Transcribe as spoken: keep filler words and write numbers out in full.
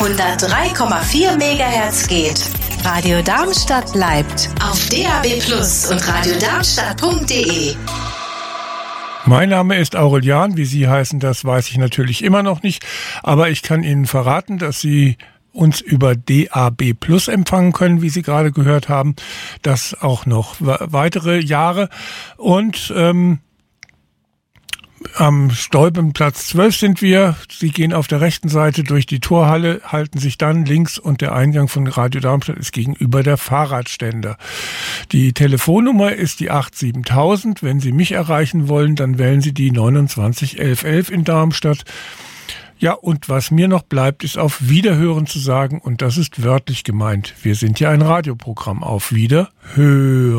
hundertdrei Komma vier Megahertz geht. Radio Darmstadt bleibt Auf D A B Plus und radiodarmstadt punkt de. Mein Name ist Aurelian, wie Sie heißen, das weiß ich natürlich immer noch nicht, aber ich kann Ihnen verraten, dass Sie uns über D A B Plus empfangen können, wie Sie gerade gehört haben, das auch noch weitere Jahre. Und ähm, am Stolpenplatz zwölf sind wir. Sie gehen auf der rechten Seite durch die Torhalle, halten sich dann links und der Eingang von Radio Darmstadt ist gegenüber der Fahrradständer. Die Telefonnummer ist die acht sieben null null null. Wenn Sie mich erreichen wollen, dann wählen Sie die neunundzwanzig elf elf in Darmstadt. Ja, und was mir noch bleibt, ist auf Wiederhören zu sagen, und das ist wörtlich gemeint. Wir sind ja ein Radioprogramm. Auf Wiederhören.